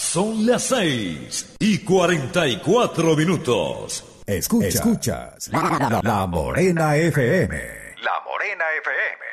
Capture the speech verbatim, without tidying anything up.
Son las seis y cuarenta y cuatro minutos. Escucha, escuchas la, la, la Morena F M. La Morena F M.